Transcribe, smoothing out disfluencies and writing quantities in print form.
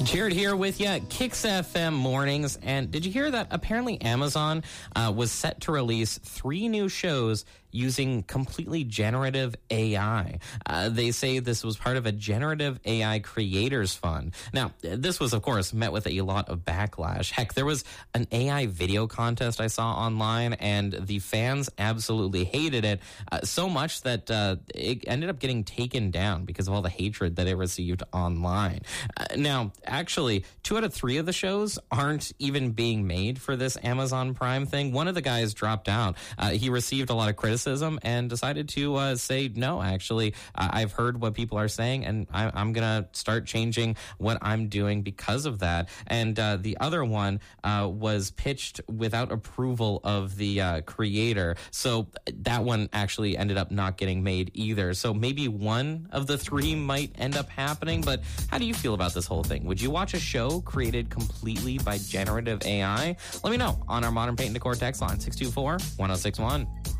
Jared here with you, Kicks FM Mornings. And did you hear that apparently Amazon was set to release 3 new shows using completely generative AI? They say this was part of a generative AI creators fund. Now, this was, of course, met with a lot of backlash. Heck, there was an AI video contest I saw online, and the fans absolutely hated it so much that it ended up getting taken down because of all the hatred that it received online. Now, actually, 2 out of 3 of the shows aren't even being made for this Amazon Prime thing. One of the guys dropped out. He received a lot of criticism and decided to say, no, actually, I've heard what people are saying, and I'm going to start changing what I'm doing because of that. And the other one was pitched without approval of the creator. So that one actually ended up not getting made either. So maybe one of the 3 might end up happening. But how do you feel about this whole thing? Would you watch a show created completely by generative AI? Let me know on our Modern Paint and Decor text line, 624-1061.